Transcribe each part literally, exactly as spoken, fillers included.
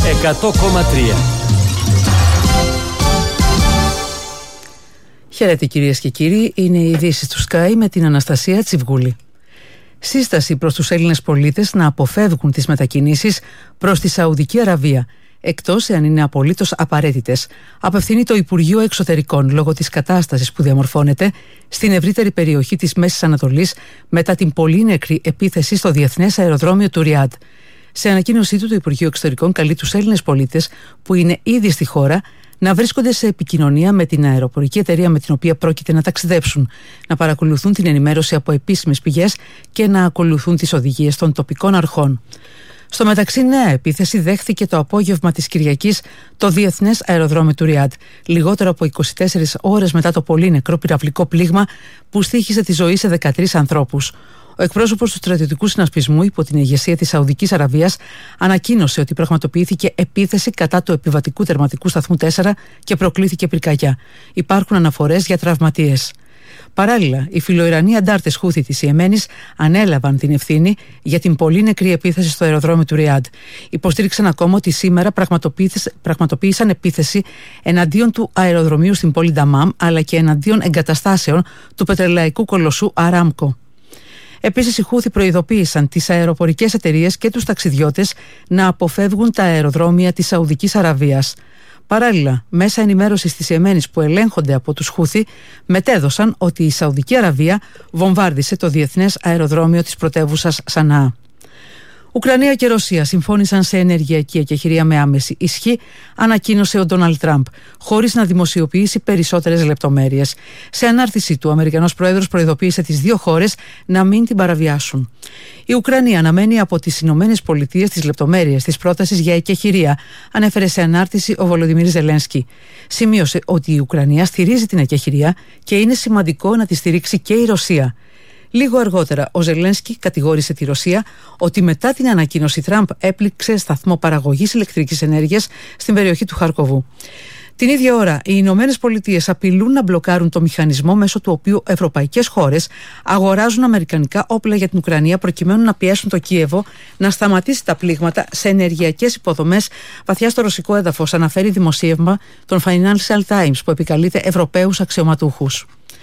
εκατό κόμμα τρία. Χαίρετε κυρίες και κύριοι, είναι οι ειδήσεις του Sky με την Αναστασία Τσιβγούλη. Σύσταση προς τους Έλληνες πολίτες να αποφεύγουν τις μετακινήσεις προς τη Σαουδική Αραβία, εκτός εάν είναι απολύτως απαραίτητες, απευθύνει το Υπουργείο Εξωτερικών λόγω της κατάστασης που διαμορφώνεται στην ευρύτερη περιοχή της Μέσης Ανατολής μετά την πολύ νεκρή επίθεση στο Διεθνές Αεροδρόμιο του Ριάντ. Σε ανακοίνωσή του, το Υπουργείο Εξωτερικών καλεί τους Έλληνες πολίτες που είναι ήδη στη χώρα να βρίσκονται σε επικοινωνία με την αεροπορική εταιρεία με την οποία πρόκειται να ταξιδέψουν, να παρακολουθούν την ενημέρωση από επίσημες πηγές και να ακολουθούν τις οδηγίες των τοπικών αρχών. Στο μεταξύ, νέα επίθεση δέχθηκε το απόγευμα της Κυριακής το Διεθνές Αεροδρόμιο του Ριάντ, λιγότερο από είκοσι τέσσερις ώρες μετά το πολύ νεκρό πυραυλικό πλήγμα που στοίχισε τη ζωή σε δεκατρείς ανθρώπους. Ο εκπρόσωπος του στρατιωτικού συνασπισμού υπό την ηγεσία της Σαουδικής Αραβίας ανακοίνωσε ότι πραγματοποιήθηκε επίθεση κατά του επιβατικού τερματικού σταθμού τέσσερα και προκλήθηκε πυρκαγιά. Υπάρχουν αναφορές για τραυματίες. Παράλληλα, οι φιλοϊρανοί αντάρτες Χούθι της Ιεμένης ανέλαβαν την ευθύνη για την πολύ νεκρή επίθεση στο αεροδρόμιο του Ριάντ. Υποστήριξαν ακόμα ότι σήμερα πραγματοποίησαν επίθεση εναντίον του αεροδρομίου στην πόλη Νταμάμ αλλά και εναντίον εγκαταστάσεων του πετρελαϊκού κολοσσού Αράμκο. Επίσης, οι Χούθι προειδοποίησαν τις αεροπορικές εταιρείες και τους ταξιδιώτες να αποφεύγουν τα αεροδρόμια της Σαουδικής Αραβίας. Παράλληλα, μέσα ενημέρωσης της Ιεμένης που ελέγχονται από τους Χούθι μετέδωσαν ότι η Σαουδική Αραβία βομβάρδισε το διεθνές αεροδρόμιο της πρωτεύουσας Σανά. Ουκρανία και Ρωσία συμφώνησαν σε ενεργειακή εκεχηρία με άμεση ισχύ, ανακοίνωσε ο Ντόναλντ Τραμπ, χωρίς να δημοσιοποιήσει περισσότερες λεπτομέρειες. Σε ανάρτησή του, ο Αμερικανός Πρόεδρος προειδοποίησε τις δύο χώρες να μην την παραβιάσουν. Η Ουκρανία αναμένει από τις Ηνωμένες Πολιτείες τις λεπτομέρειες της πρότασης για εκεχηρία, ανέφερε σε ανάρτηση ο Βολοντιμίρ Ζελένσκι. Σημείωσε ότι η Ουκρανία στηρίζει την εκεχηρία και είναι σημαντικό να τη στηρίξει και η Ρωσία. Λίγο αργότερα, ο Ζελένσκι κατηγόρησε τη Ρωσία ότι μετά την ανακοίνωση Τραμπ έπληξε σταθμό παραγωγής ηλεκτρικής ενέργειας στην περιοχή του Χαρκοβού. Την ίδια ώρα, οι Ηνωμένες Πολιτείες απειλούν να μπλοκάρουν το μηχανισμό μέσω του οποίου ευρωπαϊκές χώρες αγοράζουν αμερικανικά όπλα για την Ουκρανία προκειμένου να πιέσουν το Κίεβο να σταματήσει τα πλήγματα σε ενεργειακές υποδομές βαθιά στο ρωσικό έδαφος, αναφέρει δημοσίευμα των Financial Times που επικαλείται Ευρωπαίους αξιωματούχους.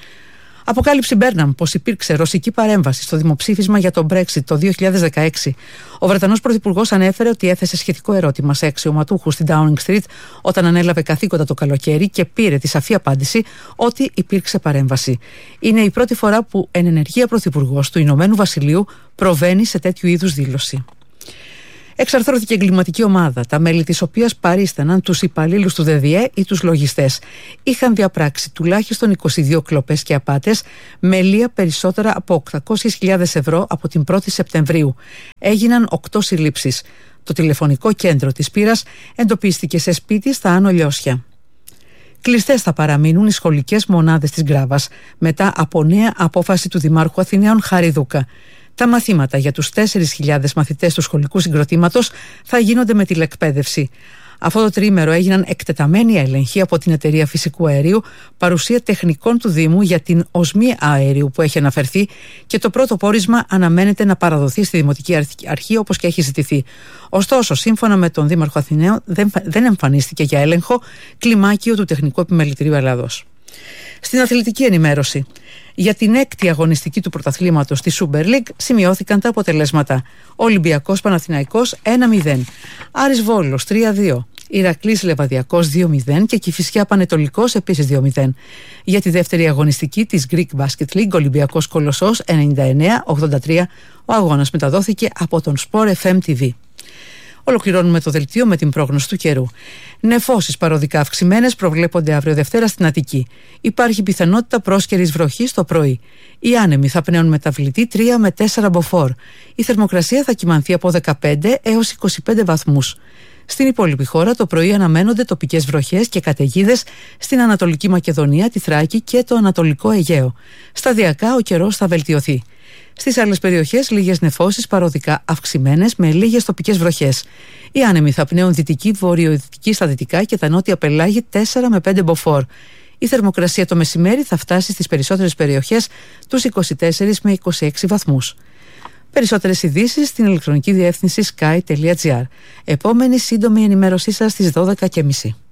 Αποκάλυψε Μπέρναμ πως υπήρξε ρωσική παρέμβαση στο δημοψήφισμα για το Brexit το δύο χιλιάδες δεκαέξι. Ο Βρετανός Πρωθυπουργός ανέφερε ότι έθεσε σχετικό ερώτημα σε αξιωματούχους στην Downing Street όταν ανέλαβε καθήκοντα το καλοκαίρι και πήρε τη σαφή απάντηση ότι υπήρξε παρέμβαση. Είναι η πρώτη φορά που εν ενεργεία πρωθυπουργός του Ηνωμένου Βασιλείου προβαίνει σε τέτοιου είδους δήλωση. Εξαρθρώθηκε εγκληματική ομάδα, τα μέλη της οποίας παρίσταναν τους υπαλλήλους του ΔΔΕ ή τους λογιστές. Είχαν διαπράξει τουλάχιστον είκοσι δύο κλοπές και απάτες με λία περισσότερα από οκτακόσιες χιλιάδες ευρώ από την πρώτη Σεπτεμβρίου. Έγιναν οκτώ συλλήψεις. Το τηλεφωνικό κέντρο της πύρας εντοπίστηκε σε σπίτι στα Άνω Λιώσια. Κλειστές θα παραμείνουν οι σχολικές μονάδες της Γκράβας μετά από νέα απόφαση του Δημάρχου Αθηναίων Χαριδούκα. Τα μαθήματα για τους τέσσερις χιλιάδες μαθητές του σχολικού συγκροτήματος θα γίνονται με τηλεκπαίδευση. Αυτό το τρίμερο έγιναν εκτεταμένοι έλεγχοι από την εταιρεία φυσικού αερίου, παρουσία τεχνικών του Δήμου για την οσμή αερίου που έχει αναφερθεί και το πρώτο πόρισμα αναμένεται να παραδοθεί στη Δημοτική Αρχή όπως και έχει ζητηθεί. Ωστόσο, σύμφωνα με τον Δήμαρχο Αθηναίων, δεν, δεν εμφανίστηκε για έλεγχο κλιμάκιο του Τεχνικού Επιμελητηρίου Ελλάδος. Στην αθλητική ενημέρωση. Για την έκτη αγωνιστική του πρωταθλήματος στη Super League σημειώθηκαν τα αποτελέσματα. Ολυμπιακός Παναθηναϊκός ένα μηδέν, Άρης Βόλος τρία δύο, Ηρακλής Λεβαδιακός δύο μηδέν και Κηφισιά Πανετολικός επίσης δύο μηδέν. Για τη δεύτερη αγωνιστική της Greek Basket League, Ολυμπιακός Κολοσσός ενενήντα εννέα ογδόντα τρία, ο αγώνας μεταδόθηκε από τον Sport εφ εμ τι βι. Ολοκληρώνουμε το δελτίο με την πρόγνωση του καιρού. Νεφώσεις παροδικά αυξημένες προβλέπονται αύριο Δευτέρα στην Αττική. Υπάρχει πιθανότητα πρόσκαιρης βροχής το πρωί. Οι άνεμοι θα πνέουν μεταβλητή τρία με τέσσερα μποφόρ. Η θερμοκρασία θα κυμανθεί από δεκαπέντε έως είκοσι πέντε βαθμούς. Στην υπόλοιπη χώρα το πρωί αναμένονται τοπικές βροχές και καταιγίδες στην Ανατολική Μακεδονία, τη Θράκη και το Ανατολικό Αιγαίο. Σταδιακά ο καιρός θα βελτιωθεί. Στις άλλες περιοχές λίγες νεφώσεις παροδικά αυξημένες με λίγες τοπικές βροχές. Οι άνεμοι θα πνέουν δυτική, βορειοδυτική στα δυτικά και τα νότια πελάγη τέσσερα με πέντε μποφόρ. Η θερμοκρασία το μεσημέρι θα φτάσει στις περισσότερες περιοχές τους είκοσι τέσσερα με είκοσι έξι βαθμούς. Περισσότερες ειδήσεις στην ηλεκτρονική διεύθυνση sky τελεία gr. Επόμενη σύντομη ενημέρωσή σας στις δώδεκα και μισή.